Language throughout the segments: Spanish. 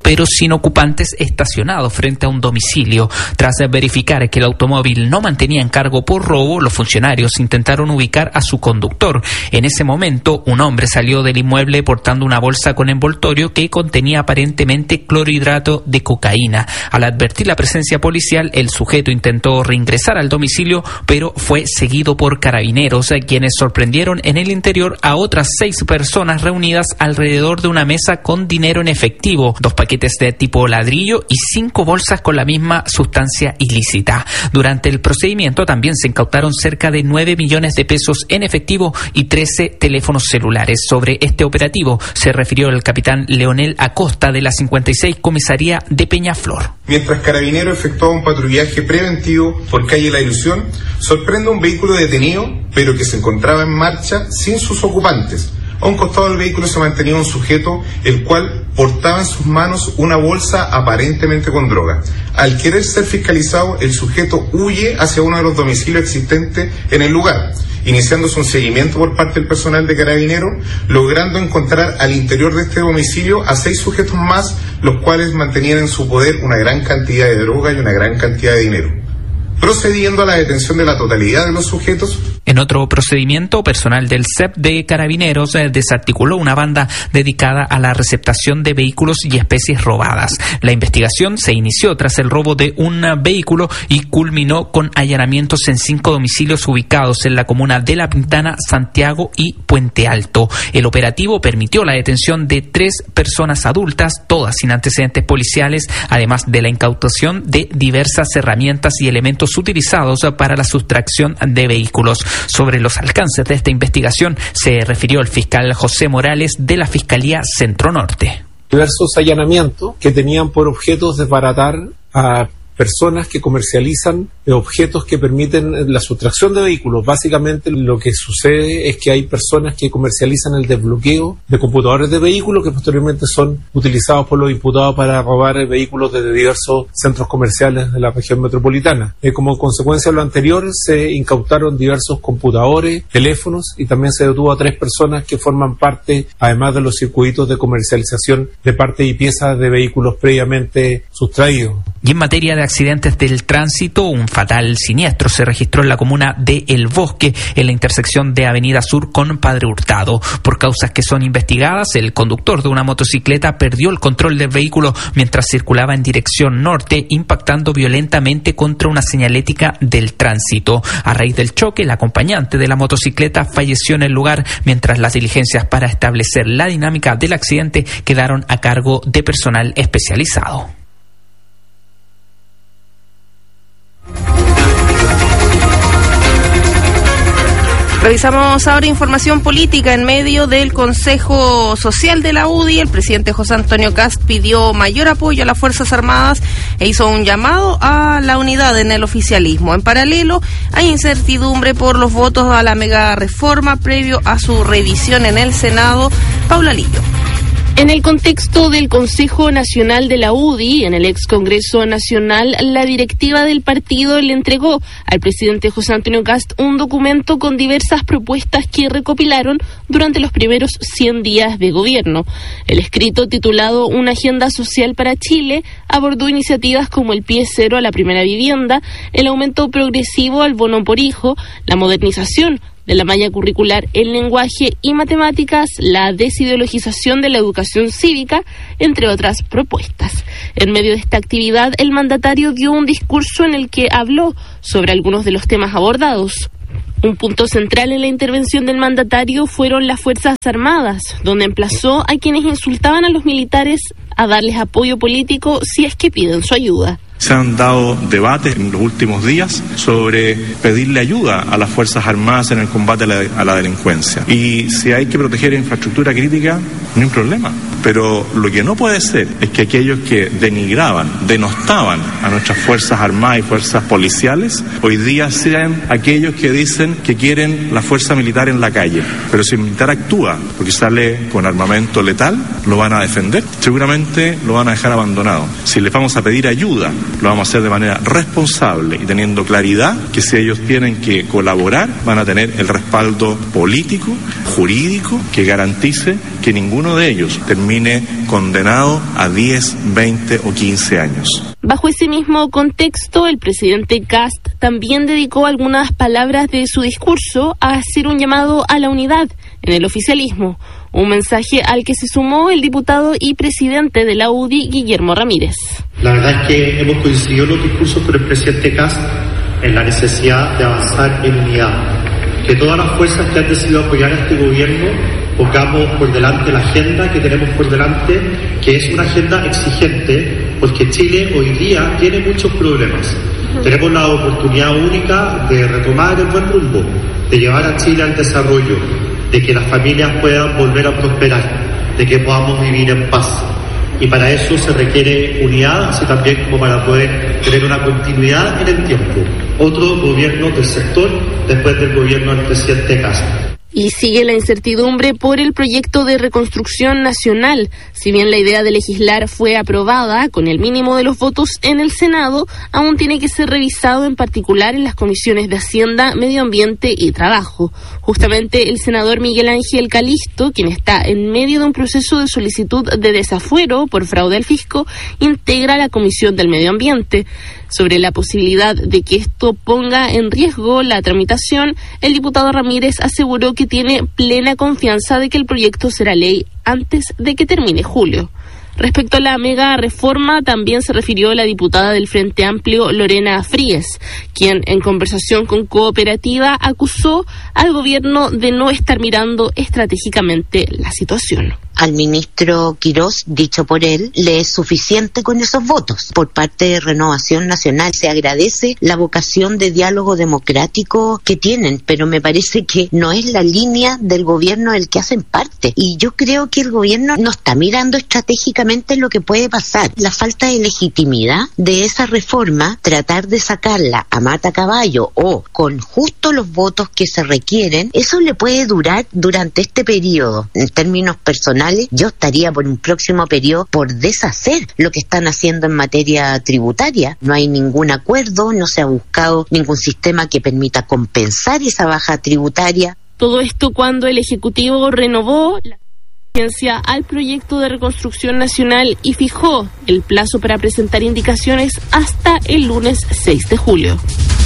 pero sin ocupantes estacionados frente a un domicilio. Tras verificar que el automóvil no mantenía encargo por robo, los funcionarios intentaron ubicar a su conductor. En ese momento, un hombre salió del inmueble portando una bolsa con envoltorio que contenía aparentemente clorhidrato de cocaína. Al advertir la presencia policial, el sujeto intentó reingresar al domicilio, pero fue seguido por carabineros, quienes sorprendieron en el interior a otras 6 personas reunidas alrededor de una mesa con dinero en efectivo, 2 paquetes de tipo ladrillo y 5 bolsas con la misma sustancia ilícita. Durante el procedimiento también se incautaron cerca de 9 millones de pesos en efectivo y 13 teléfonos celulares. Sobre este operativo se refirió el capitán Leonel Acosta de la 56 Comisaría de Peñaflor. Mientras Carabineros efectuaba un patrullaje preventivo por calle La Ilusión, sorprende un vehículo detenido, pero que se encontraba en marcha sin sus ocupantes. A un costado del vehículo se mantenía un sujeto, el cual portaba en sus manos una bolsa aparentemente con droga. Al querer ser fiscalizado, el sujeto huye hacia uno de los domicilios existentes en el lugar, iniciándose un seguimiento por parte del personal de Carabineros, logrando encontrar al interior de este domicilio a 6 sujetos más, los cuales mantenían en su poder una gran cantidad de droga y una gran cantidad de dinero, procediendo a la detención de la totalidad de los sujetos. En otro procedimiento, personal del CEP de Carabineros desarticuló una banda dedicada a la receptación de vehículos y especies robadas. La investigación se inició tras el robo de un vehículo y culminó con allanamientos en 5 domicilios ubicados en la comuna de La Pintana, Santiago y Puente Alto. El operativo permitió la detención de 3 personas adultas, todas sin antecedentes policiales, además de la incautación de diversas herramientas y elementos utilizados para la sustracción de vehículos. Sobre los alcances de esta investigación se refirió el fiscal José Morales de la Fiscalía Centro Norte. Diversos allanamientos que tenían por objeto desbaratar a personas que comercializan objetos que permiten la sustracción de vehículos. Básicamente lo que sucede es que hay personas que comercializan el desbloqueo de computadores de vehículos que posteriormente son utilizados por los imputados para robar vehículos desde diversos centros comerciales de la región metropolitana. Como consecuencia de lo anterior, se incautaron diversos computadores, teléfonos y también se detuvo a 3 personas que forman parte, además de los circuitos de comercialización de partes y piezas de vehículos previamente sustraídos. Y en materia de accidentes del tránsito, un fatal siniestro se registró en la comuna de El Bosque, en la intersección de Avenida Sur con Padre Hurtado. Por causas que son investigadas, el conductor de una motocicleta perdió el control del vehículo mientras circulaba en dirección norte, impactando violentamente contra una señalética del tránsito. A raíz del choque, el acompañante de la motocicleta falleció en el lugar, mientras las diligencias para establecer la dinámica del accidente quedaron a cargo de personal especializado. Revisamos ahora información política. En medio del Consejo Social de la UDI, el presidente José Antonio Kast pidió mayor apoyo a las Fuerzas Armadas e hizo un llamado a la unidad en el oficialismo. En paralelo, hay incertidumbre por los votos a la mega reforma previo a su revisión en el Senado. Paula Lillo. En el contexto del Consejo Nacional de la UDI, en el ex Congreso Nacional, la directiva del partido le entregó al presidente José Antonio Kast un documento con diversas propuestas que recopilaron durante los primeros 100 días de gobierno. El escrito, titulado Una agenda social para Chile, abordó iniciativas como el pie cero a la primera vivienda, el aumento progresivo al bono por hijo, la modernización de la malla curricular en lenguaje y matemáticas, la desideologización de la educación cívica, entre otras propuestas. En medio de esta actividad, el mandatario dio un discurso en el que habló sobre algunos de los temas abordados. Un punto central en la intervención del mandatario fueron las Fuerzas Armadas, donde emplazó a quienes insultaban a los militares a darles apoyo político si es que piden su ayuda. Se han dado debates en los últimos días sobre pedirle ayuda a las Fuerzas Armadas en el combate a la delincuencia. Y si hay que proteger infraestructura crítica, no hay problema. Pero lo que no puede ser es que aquellos que denigraban, denostaban a nuestras Fuerzas Armadas y fuerzas policiales, hoy día sean aquellos que dicen que quieren la fuerza militar en la calle. Pero si el militar actúa porque sale con armamento letal, lo van a defender. Seguramente lo van a dejar abandonado. Si les vamos a pedir ayuda, lo vamos a hacer de manera responsable y teniendo claridad que si ellos tienen que colaborar, van a tener el respaldo político, jurídico, que garantice que que ninguno de ellos termine condenado a 10, 20 o 15 años. Bajo ese mismo contexto, el presidente Kast también dedicó algunas palabras de su discurso a hacer un llamado a la unidad en el oficialismo, un mensaje al que se sumó el diputado y presidente de la UDI, Guillermo Ramírez. La verdad es que hemos coincidido en los discursos con el presidente Kast en la necesidad de avanzar en unidad, que todas las fuerzas que han decidido apoyar a este gobierno pongamos por delante la agenda que tenemos por delante, que es una agenda exigente, porque Chile hoy día tiene muchos problemas. Tenemos la oportunidad única de retomar el buen rumbo, de llevar a Chile al desarrollo, de que las familias puedan volver a prosperar, de que podamos vivir en paz. Y para eso se requiere unidad, así también como para poder tener una continuidad en el tiempo. Otro gobierno del sector después del gobierno del presidente Kast. Y sigue la incertidumbre por el proyecto de reconstrucción nacional. Si bien la idea de legislar fue aprobada con el mínimo de los votos en el Senado, aún tiene que ser revisado en particular en las comisiones de Hacienda, Medio Ambiente y Trabajo. Justamente el senador Miguel Ángel Calisto, quien está en medio de un proceso de solicitud de desafuero por fraude al fisco, integra la Comisión del Medio Ambiente. Sobre la posibilidad de que esto ponga en riesgo la tramitación, el diputado Ramírez aseguró que tiene plena confianza de que el proyecto será ley antes de que termine julio. Respecto a la mega reforma, también se refirió la diputada del Frente Amplio, Lorena Fríes, quien en conversación con Cooperativa acusó al gobierno de no estar mirando estratégicamente la situación. Al ministro Quirós, dicho por él, le es suficiente con esos votos. Por parte de Renovación Nacional se agradece la vocación de diálogo democrático que tienen, pero me parece que no es la línea del gobierno del que hacen parte. Y yo creo que el gobierno no está mirando estratégicamente lo que puede pasar. La falta de legitimidad de esa reforma, tratar de sacarla a mata caballo o con justo los votos que se requieren, eso le puede durar durante este periodo. En términos personales, yo estaría por un próximo periodo por deshacer lo que están haciendo en materia tributaria. No hay ningún acuerdo, no se ha buscado ningún sistema que permita compensar esa baja tributaria. Todo esto cuando el Ejecutivo renovó la exigencia al proyecto de reconstrucción nacional y fijó el plazo para presentar indicaciones hasta el lunes 6 de julio.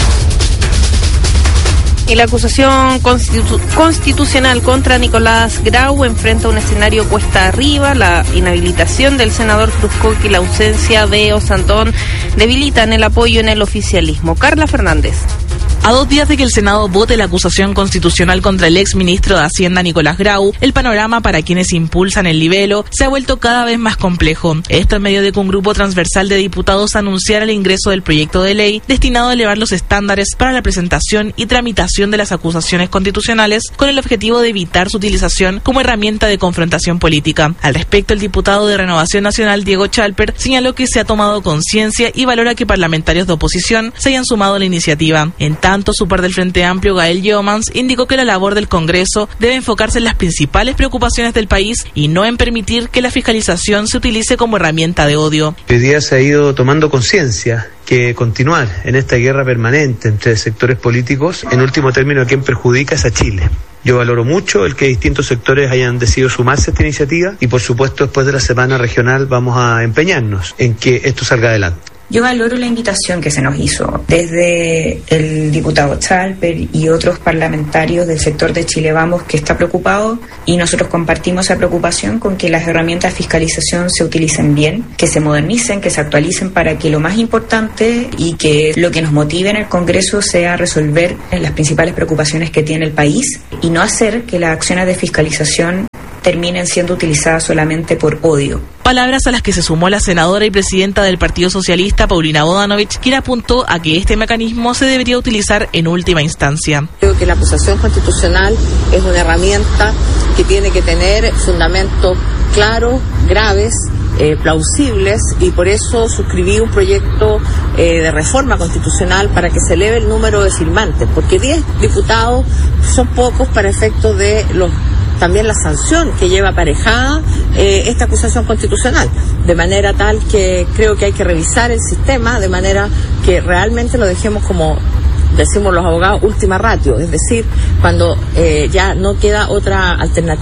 Y la acusación constitucional contra Nicolás Grau enfrenta un escenario cuesta arriba. La inhabilitación del senador Fruscoq y la ausencia de Osandón debilitan el apoyo en el oficialismo. Carla Fernández. A 2 días de que el Senado vote la acusación constitucional contra el ex ministro de Hacienda Nicolás Grau, el panorama para quienes impulsan el libelo se ha vuelto cada vez más complejo. Esto en medio de que un grupo transversal de diputados anunciara el ingreso del proyecto de ley destinado a elevar los estándares para la presentación y tramitación de las acusaciones constitucionales con el objetivo de evitar su utilización como herramienta de confrontación política. Al respecto, el diputado de Renovación Nacional, Diego Chalper, señaló que se ha tomado conciencia y valora que parlamentarios de oposición se hayan sumado a la iniciativa. En tanto, su par del Frente Amplio, Gael Yeomans, indicó que la labor del Congreso debe enfocarse en las principales preocupaciones del país y no en permitir que la fiscalización se utilice como herramienta de odio. Hoy día se ha ido tomando conciencia que continuar en esta guerra permanente entre sectores políticos, en último término, a quien perjudica es a Chile. Yo valoro mucho el que distintos sectores hayan decidido sumarse a esta iniciativa y, por supuesto, después de la semana regional vamos a empeñarnos en que esto salga adelante. Yo valoro la invitación que se nos hizo desde el diputado Chalper y otros parlamentarios del sector de Chile Vamos, que está preocupado, y nosotros compartimos esa preocupación con que las herramientas de fiscalización se utilicen bien, que se modernicen, que se actualicen para que lo más importante y que lo que nos motive en el Congreso sea resolver las principales preocupaciones que tiene el país y no hacer que las acciones de fiscalización terminen siendo utilizadas solamente por odio. Palabras a las que se sumó la senadora y presidenta del Partido Socialista, Paulina Bodanovich, quien apuntó a que este mecanismo se debería utilizar en última instancia. Creo que la acusación constitucional es una herramienta que tiene que tener fundamentos claros, graves, plausibles, y por eso suscribí un proyecto de reforma constitucional para que se eleve el número de firmantes, porque 10 diputados son pocos para efectos de también la sanción que lleva aparejada esta acusación constitucional, de manera tal que creo que hay que revisar el sistema de manera que realmente lo dejemos como decimos los abogados, última ratio, es decir, cuando ya no queda otra alternativa.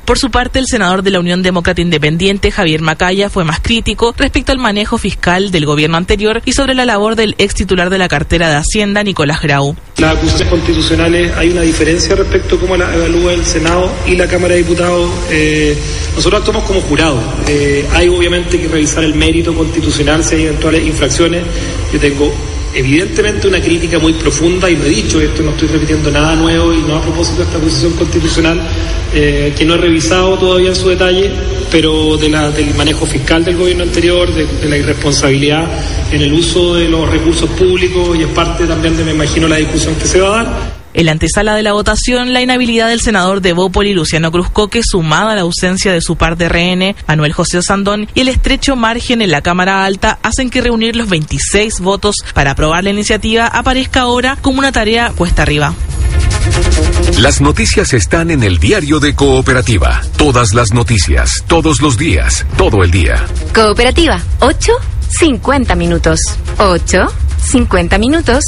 Por su parte, el senador de la Unión Demócrata Independiente, Javier Macaya, fue más crítico respecto al manejo fiscal del gobierno anterior y sobre la labor del ex titular de la cartera de Hacienda, Nicolás Grau. Las acusaciones constitucionales, hay una diferencia respecto a cómo la evalúa el Senado y la Cámara de Diputados. Nosotros actuamos como jurado. Hay obviamente que revisar el mérito constitucional si hay eventuales infracciones. Yo tengo evidentemente una crítica muy profunda, y lo he dicho, esto no estoy repitiendo nada nuevo y no a propósito de esta acusación constitucional, que no he revisado todavía en su detalle, pero del manejo fiscal del gobierno anterior, de la irresponsabilidad en el uso de los recursos públicos, y es parte también de, me imagino, la discusión que se va a dar. En la antesala de la votación, la inhabilidad del senador de Bópoli, Luciano Cruzcoque, sumada a la ausencia de su par de RN, Manuel José Osandón, y el estrecho margen en la Cámara Alta, hacen que reunir los 26 votos para aprobar la iniciativa aparezca ahora como una tarea cuesta arriba. Las noticias están en el Diario de Cooperativa. Todas las noticias, todos los días, todo el día. Cooperativa, 8:50 minutos. 8:50 minutos.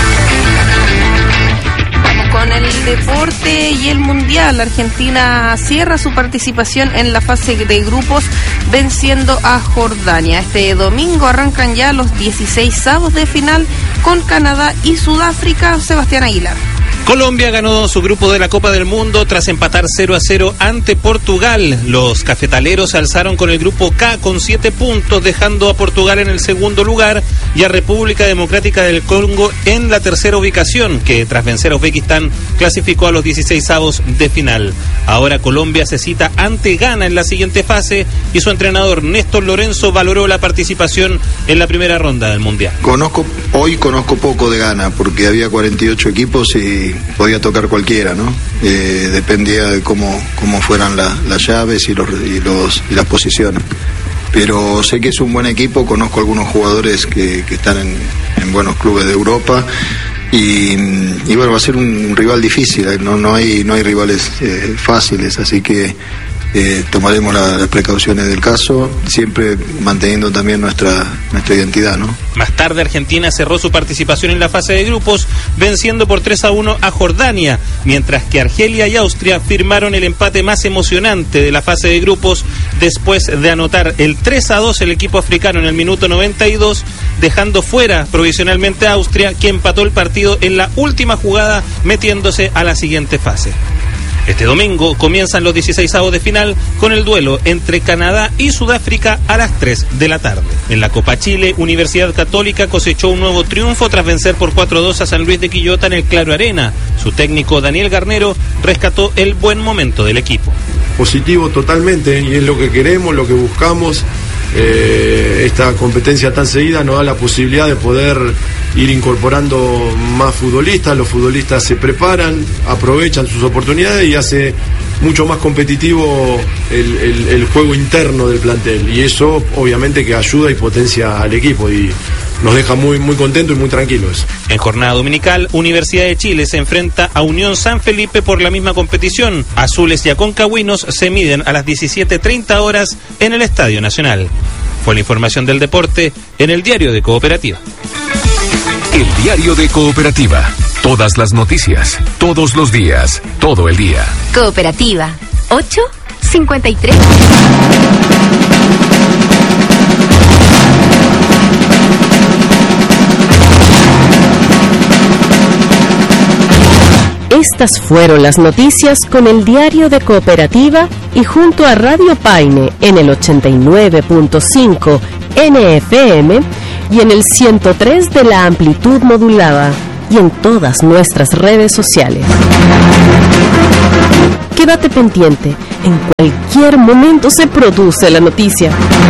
Con el deporte y el mundial, Argentina cierra su participación en la fase de grupos venciendo a Jordania. Este domingo arrancan ya los 16avos de final con Canadá y Sudáfrica. Sebastián Aguilar. Colombia ganó su grupo de la Copa del Mundo tras empatar 0-0 ante Portugal. Los cafetaleros se alzaron con el grupo K con 7 puntos, dejando a Portugal en el segundo lugar y a República Democrática del Congo en la tercera ubicación, que tras vencer a Uzbekistán clasificó a los 16avos de final. Ahora Colombia se cita ante Ghana en la siguiente fase y su entrenador Néstor Lorenzo valoró la participación en la primera ronda del Mundial. Hoy conozco poco de Ghana porque había 48 equipos y podía tocar cualquiera, ¿no? Dependía de cómo fueran las llaves y las posiciones. Pero sé que es un buen equipo, conozco algunos jugadores que están en buenos clubes de Europa y bueno, va a ser un rival difícil, no hay rivales fáciles, así que tomaremos las precauciones del caso, siempre manteniendo también nuestra identidad, ¿no? Más tarde Argentina cerró su participación en la fase de grupos, venciendo por 3-1 a Jordania, mientras que Argelia y Austria firmaron el empate más emocionante de la fase de grupos después de anotar el 3-2 el equipo africano en el minuto 92, dejando fuera provisionalmente a Austria, que empató el partido en la última jugada, metiéndose a la siguiente fase. Este domingo comienzan los 16avos de final con el duelo entre Canadá y Sudáfrica a las 3 de la tarde. En la Copa Chile, Universidad Católica cosechó un nuevo triunfo tras vencer por 4-2 a San Luis de Quillota en el Claro Arena. Su técnico Daniel Garnero rescató el buen momento del equipo. Positivo totalmente, y es lo que queremos, lo que buscamos. Esta competencia tan seguida nos da la posibilidad de poder ir incorporando más futbolistas. Los futbolistas se preparan, aprovechan sus oportunidades y hace mucho más competitivo el juego interno del plantel, y eso obviamente que ayuda y potencia al equipo y nos deja muy, muy contentos y muy tranquilos. En jornada dominical, Universidad de Chile se enfrenta a Unión San Felipe por la misma competición. Azules y Aconcagüinos se miden a las 17:30 horas en el Estadio Nacional. Fue la información del deporte en el Diario de Cooperativa. El Diario de Cooperativa. Todas las noticias, todos los días, todo el día. Cooperativa, 8:53. Estas fueron las noticias con el Diario de Cooperativa y junto a Radio Paine en el 89.5 NFM y en el 103 de la amplitud modulada y en todas nuestras redes sociales. Quédate pendiente, en cualquier momento se produce la noticia.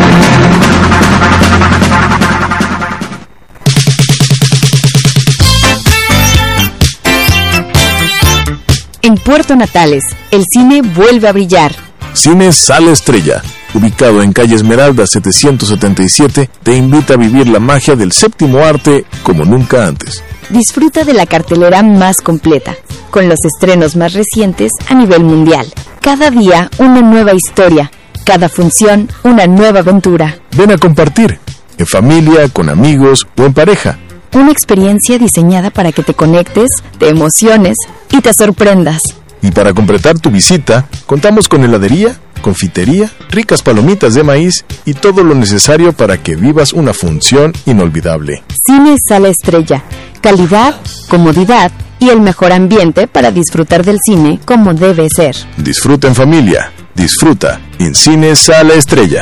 En Puerto Natales, el cine vuelve a brillar. Cine Sala Estrella, ubicado en calle Esmeralda 777, te invita a vivir la magia del séptimo arte como nunca antes. Disfruta de la cartelera más completa, con los estrenos más recientes a nivel mundial. Cada día una nueva historia, cada función una nueva aventura. Ven a compartir, en familia, con amigos o en pareja. Una experiencia diseñada para que te conectes, te emociones y te sorprendas. Y para completar tu visita, contamos con heladería, confitería, ricas palomitas de maíz y todo lo necesario para que vivas una función inolvidable. Cine Sala Estrella. Calidad, comodidad y el mejor ambiente para disfrutar del cine como debe ser. Disfruta en familia. Disfruta en Cine Sala Estrella.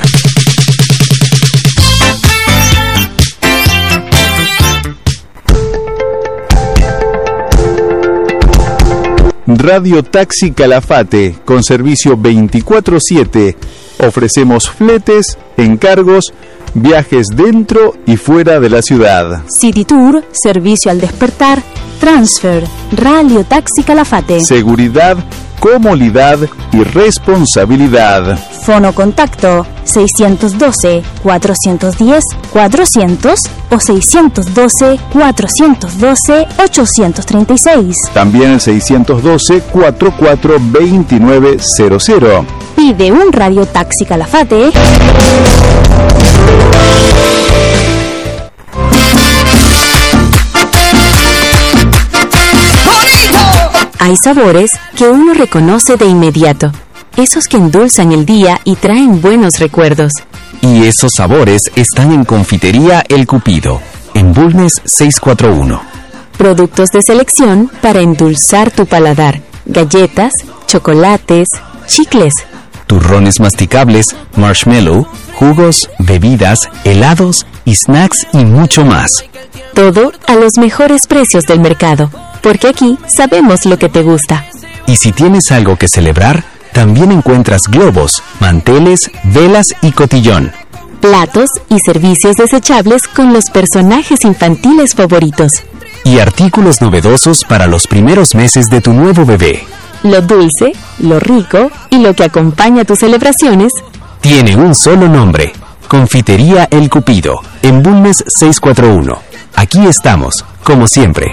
Radio Taxi Calafate, con servicio 24/7. Ofrecemos fletes, encargos, viajes dentro y fuera de la ciudad. City Tour, servicio al despertar, transfer, Radio Taxi Calafate. Seguridad, comodidad y responsabilidad. Fono contacto 612-410-400 o 612-412-836. También el 612-442900. Pide un Radio Taxi Calafate. Hay sabores que uno reconoce de inmediato. Esos que endulzan el día y traen buenos recuerdos. Y esos sabores están en Confitería El Cupido, en Bulnes 641. Productos de selección para endulzar tu paladar. Galletas, chocolates, chicles. Turrones masticables, marshmallow, jugos, bebidas, helados y snacks y mucho más. Todo a los mejores precios del mercado, porque aquí sabemos lo que te gusta. Y si tienes algo que celebrar, también encuentras globos, manteles, velas y cotillón. Platos y servicios desechables con los personajes infantiles favoritos. Y artículos novedosos para los primeros meses de tu nuevo bebé. Lo dulce, lo rico y lo que acompaña tus celebraciones tiene un solo nombre: Confitería El Cupido, en Bulnes 641. Aquí estamos, como siempre.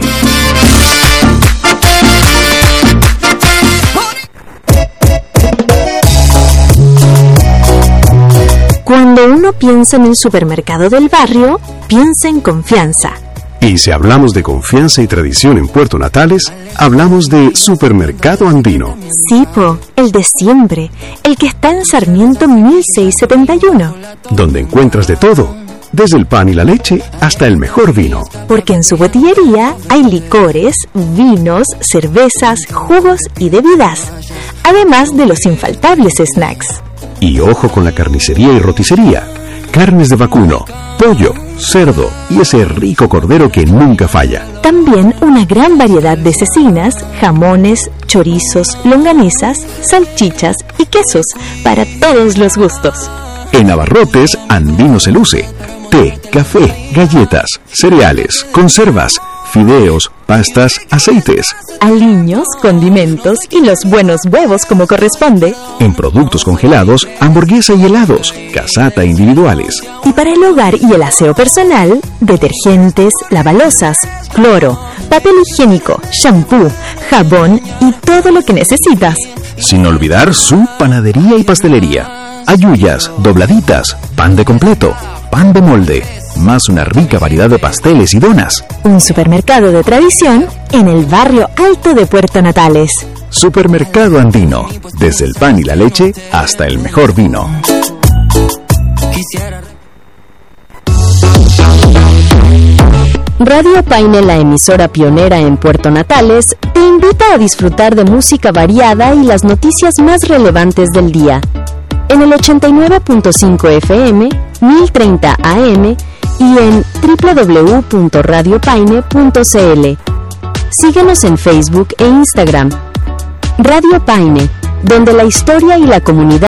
Cuando uno piensa en el supermercado del barrio, piensa en confianza. Y si hablamos de confianza y tradición en Puerto Natales, hablamos de Supermercado Andino. Sí, el de siempre, el que está en Sarmiento 1671. Donde encuentras de todo, desde el pan y la leche hasta el mejor vino. Porque en su botillería hay licores, vinos, cervezas, jugos y bebidas. Además de los infaltables snacks. Y ojo con la carnicería y roticería. Carnes de vacuno, pollo, cerdo y ese rico cordero que nunca falla. También una gran variedad de cecinas, jamones, chorizos, longanizas, salchichas y quesos para todos los gustos. En Abarrotes, Andino se luce. Té, café, galletas, cereales, conservas, fideos, pastas, aceites. Aliños, condimentos y los buenos huevos como corresponde. En productos congelados, hamburguesa y helados, casata individuales. Y para el hogar y el aseo personal, detergentes, lavalosas, cloro, papel higiénico, shampoo, jabón y todo lo que necesitas. Sin olvidar su panadería y pastelería. Ayuyas, dobladitas, pan de completo, pan de molde, más una rica variedad de pasteles y donas. Un supermercado de tradición en el barrio alto de Puerto Natales. Supermercado Andino, desde el pan y la leche hasta el mejor vino. Radio Paine, la emisora pionera en Puerto Natales, te invita a disfrutar de música variada y las noticias más relevantes del día. En el 89.5 FM, 1030 AM y en www.radiopaine.cl. Síguenos en Facebook e Instagram. Radio Paine, donde la historia y la comunidad